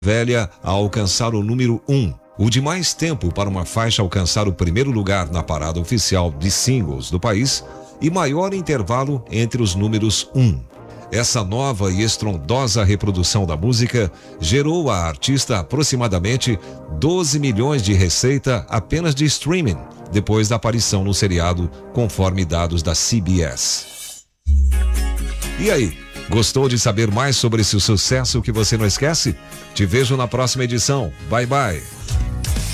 velha a alcançar o número 1. O de mais tempo para uma faixa alcançar o primeiro lugar na parada oficial de singles do país e maior intervalo entre os números 1. Essa nova e estrondosa reprodução da música gerou à artista aproximadamente 12 milhões de receita apenas de streaming, depois da aparição no seriado, conforme dados da CBS. E aí, gostou de saber mais sobre esse sucesso que você não esquece? Te vejo na próxima edição. Bye, bye.